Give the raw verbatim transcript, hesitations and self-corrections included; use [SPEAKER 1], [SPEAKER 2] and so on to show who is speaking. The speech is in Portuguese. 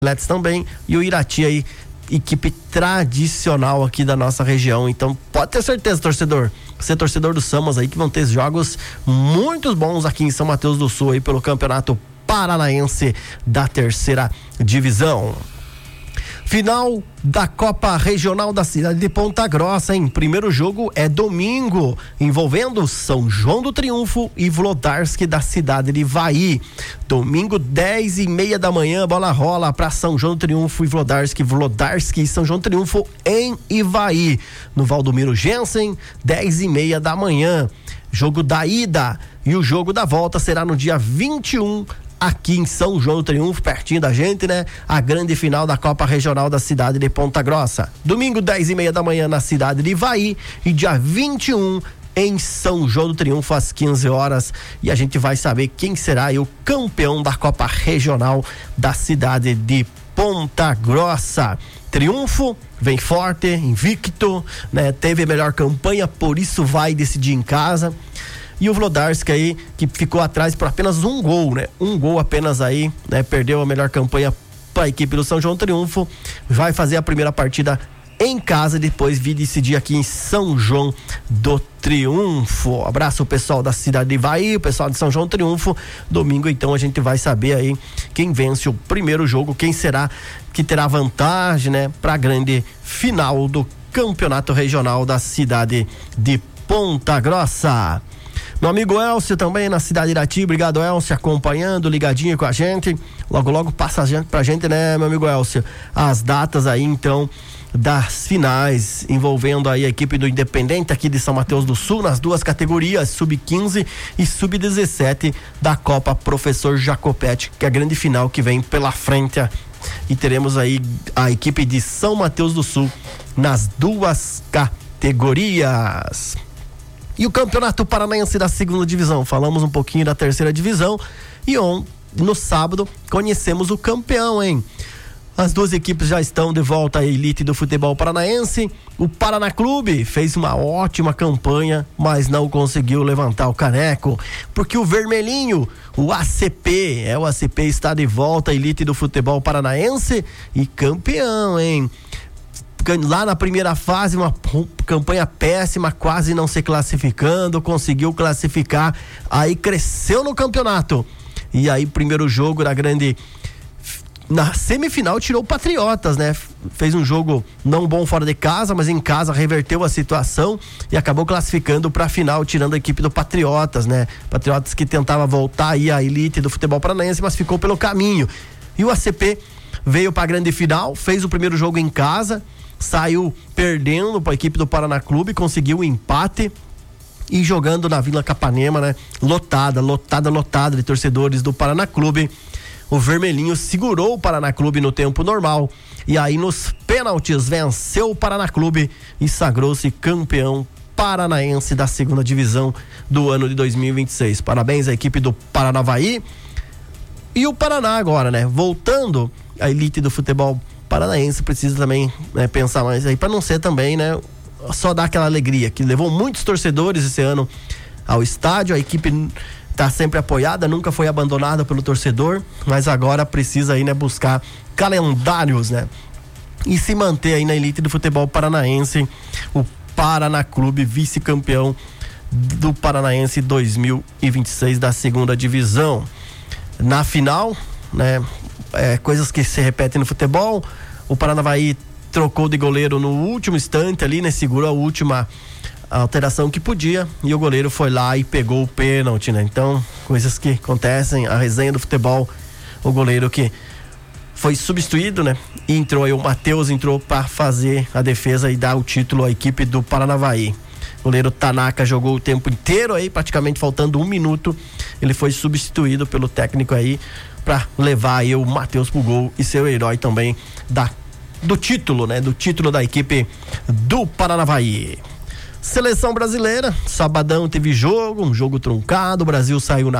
[SPEAKER 1] Atletas também, e o Irati aí, equipe tradicional aqui da nossa região. Então pode ter certeza, torcedor, você é torcedor do Samas aí, que vão ter jogos muito bons aqui em São Mateus do Sul aí pelo Campeonato Paranaense da terceira divisão. Final da Copa Regional da cidade de Ponta Grossa, hein? Primeiro jogo é domingo, envolvendo São João do Triunfo e Vlodarski da cidade de Ivaí. Domingo, dez e meia da manhã, bola rola para São João do Triunfo e Vlodarski. Vlodarski e São João do Triunfo em Ivaí. No Valdomiro Jensen, dez e meia da manhã. Jogo da ida e o jogo da volta será no dia vinte e um, aqui em São João do Triunfo, pertinho da gente, né? A grande final da Copa Regional da cidade de Ponta Grossa. Domingo, dez e meia da manhã, na cidade de Ivaí, e dia vinte e um em São João do Triunfo, às quinze horas. E a gente vai saber quem será aí o campeão da Copa Regional da cidade de Ponta Grossa. Triunfo vem forte, invicto, né? Teve a melhor campanha, por isso vai decidir em casa. E o Vlodarski aí, que ficou atrás por apenas um gol, né? Um gol apenas aí, né? Perdeu a melhor campanha para a equipe do São João Triunfo. Vai fazer a primeira partida em casa e depois vir decidir aqui em São João do Triunfo. Abraço o pessoal da cidade de Ivaí, o pessoal de São João Triunfo. Domingo, então, a gente vai saber aí quem vence o primeiro jogo, quem será que terá vantagem, né? Para a grande final do Campeonato Regional da cidade de Ponta Grossa. Meu amigo Elcio também na cidade de Irati, obrigado Elcio, acompanhando, ligadinho com a gente, logo logo passa a gente, pra gente, né, meu amigo Elcio, as datas aí então das finais envolvendo aí a equipe do Independente aqui de São Mateus do Sul nas duas categorias, sub quinze e sub dezessete da Copa Professor Jacopetti, que é a grande final que vem pela frente, e teremos aí a equipe de São Mateus do Sul nas duas categorias. E o Campeonato Paranaense da segunda divisão, falamos um pouquinho da terceira divisão e on, no sábado conhecemos o campeão, hein? As duas equipes já estão de volta à elite do futebol paranaense. O Paraná Clube fez uma ótima campanha, mas não conseguiu levantar o caneco, porque o vermelhinho, o A C P, é o A C P está de volta à elite do futebol paranaense e campeão, hein? Lá na primeira fase, uma campanha péssima, quase não se classificando, conseguiu classificar, aí cresceu no campeonato, e aí primeiro jogo da grande, na semifinal tirou o Patriotas, né? Fez um jogo não bom fora de casa, mas em casa reverteu a situação e acabou classificando para a final, tirando a equipe do Patriotas, né? Patriotas que tentava voltar aí à elite do futebol paranaense, mas ficou pelo caminho. E o A C P veio para a grande final, fez o primeiro jogo em casa, saiu perdendo para a equipe do Paraná Clube, conseguiu o empate e jogando na Vila Capanema, né? Lotada, lotada, lotada de torcedores do Paraná Clube. O vermelhinho segurou o Paraná Clube no tempo normal e aí nos pênaltis venceu o Paraná Clube e sagrou-se campeão paranaense da segunda divisão do ano de dois mil e vinte e seis. Parabéns à equipe do Paranavaí. E o Paraná agora, né? Voltando à elite do futebol paranaense, precisa também, né, pensar mais aí para não ser também, né, só dar aquela alegria, que levou muitos torcedores esse ano ao estádio. A equipe tá sempre apoiada, nunca foi abandonada pelo torcedor, mas agora precisa aí, né, buscar calendários, né, e se manter aí na elite do futebol paranaense. O Paraná Clube, vice-campeão do Paranaense dois mil e vinte e seis da segunda divisão. Na final, né, É, coisas que se repetem no futebol, o Paranavaí trocou de goleiro no último instante ali, né? Segurou a última alteração que podia e o goleiro foi lá e pegou o pênalti, né? Então, coisas que acontecem, a resenha do futebol, o goleiro que foi substituído, né? E entrou aí, o Matheus entrou para fazer a defesa e dar o título à equipe do Paranavaí. O goleiro Tanaka jogou o tempo inteiro aí, praticamente faltando um minuto, ele foi substituído pelo técnico aí para levar aí o Matheus pro gol e ser o herói também da, do título, né? Do título da equipe do Paranavaí. Seleção brasileira, sabadão teve jogo, um jogo truncado, o Brasil saiu na